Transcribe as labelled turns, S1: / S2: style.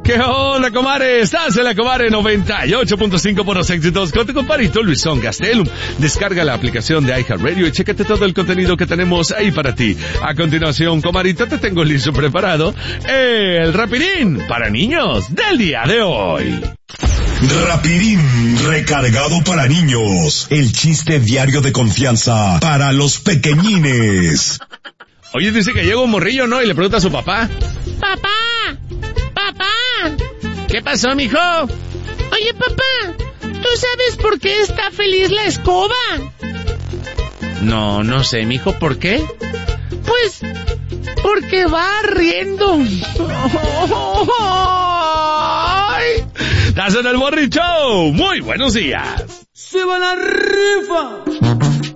S1: ¿Qué onda, comare? Estás en la Comare 98.5 por los éxitos con tu comparito Luisón Gastelum. Descarga la aplicación de iHeartRadio y chécate todo el contenido que tenemos ahí para ti. A continuación, comarito, te tengo listo preparado el rapidín para niños del día de hoy.
S2: Rapidín recargado para niños. El chiste diario de confianza para los pequeñines.
S1: Oye, dice que llega un morrillo, ¿no? Y le pregunta a su papá.
S3: ¡Papá!
S1: ¿Qué pasó, mijo?
S3: Oye, papá, ¿tú sabes por qué está feliz la escoba?
S1: No sé, mijo, ¿por qué?
S3: Pues, porque va riendo.
S1: ¡Estás en el Morning Show! ¡Muy buenos días!
S4: ¡Se va la rifa!